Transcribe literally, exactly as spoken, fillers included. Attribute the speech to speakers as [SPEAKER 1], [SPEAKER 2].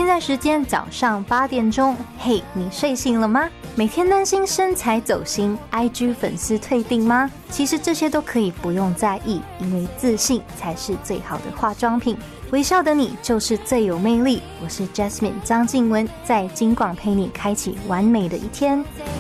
[SPEAKER 1] 现在时间早上八点钟，嘿，你睡醒了吗？每天担心身材走心 I G 粉丝退订吗？其实这些都可以不用在意，因为自信才是最好的化妆品。微笑的你就是最有魅力。我是 Jasmine 张静雯，在金广陪你开启完美的一天。